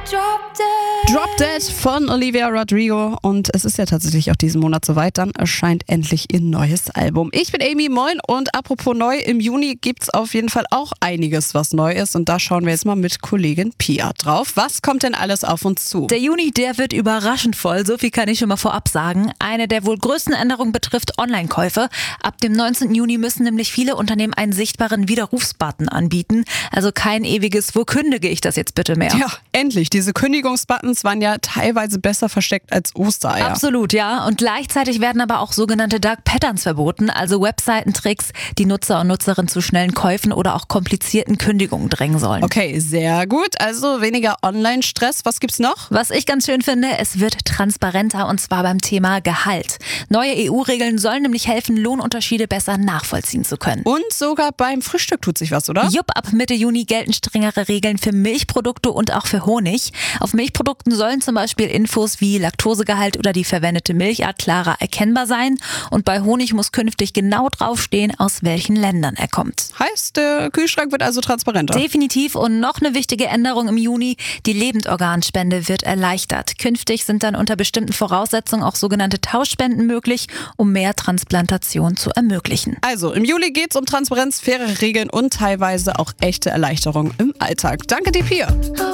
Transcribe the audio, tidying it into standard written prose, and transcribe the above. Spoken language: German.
Drop Dead von Olivia Rodrigo und es ist ja tatsächlich auch diesen Monat soweit, dann erscheint endlich ihr neues Album. Ich bin Amy, moin, und apropos neu, im Juni gibt's auf jeden Fall auch einiges, was neu ist und da schauen wir jetzt mal mit Kollegin Pia drauf. Was kommt denn alles auf uns zu? Der Juni, der wird überraschend voll, so viel kann ich schon mal vorab sagen. Eine der wohl größten Änderungen betrifft Online-Käufe. Ab dem 19. Juni müssen nämlich viele Unternehmen einen sichtbaren Widerrufsbutton anbieten, also kein ewiges "Wo kündige ich das jetzt bitte" mehr. Ja, endlich. Diese Kündigungsbuttons waren ja teilweise besser versteckt als Ostereier. Absolut, ja. Und gleichzeitig werden aber auch sogenannte Dark Patterns verboten, also Webseitentricks, die Nutzer und Nutzerinnen zu schnellen Käufen oder auch komplizierten Kündigungen drängen sollen. Okay, sehr gut. Also weniger Online-Stress. Was gibt's noch? Was ich ganz schön finde, es wird transparenter und zwar beim Thema Gehalt. Neue EU-Regeln sollen nämlich helfen, Lohnunterschiede besser nachvollziehen zu können. Und sogar beim Frühstück tut sich was, oder? Jupp, ab Mitte Juni gelten strengere Regeln für Milchprodukte und auch für Honig. Auf Milchprodukten sollen zum Beispiel Infos wie Laktosegehalt oder die verwendete Milchart klarer erkennbar sein. Und bei Honig muss künftig genau draufstehen, aus welchen Ländern er kommt. Heißt, der Kühlschrank wird also transparenter. Definitiv. Und noch eine wichtige Änderung im Juni: die Lebendorganspende wird erleichtert. Künftig sind dann unter bestimmten Voraussetzungen auch sogenannte Tauschspenden möglich, um mehr Transplantation zu ermöglichen. Also, im Juli geht's um Transparenz, faire Regeln und teilweise auch echte Erleichterung im Alltag. Danke dir, Pia.